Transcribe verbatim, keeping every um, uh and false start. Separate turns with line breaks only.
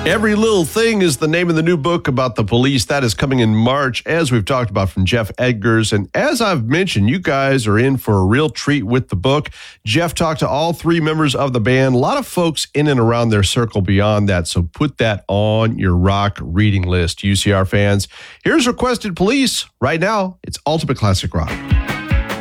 Every Little Thing is the name of the new book about the police. That is coming in March, as we've talked about, from Jeff Edgars. And as I've mentioned, you guys are in for a real treat with the book. Jeff talked to all three members of the band, a lot of folks in and around their circle beyond that. So put that on your rock reading list, U C R fans. Here's Requested Police. Right now, it's Ultimate Classic Rock.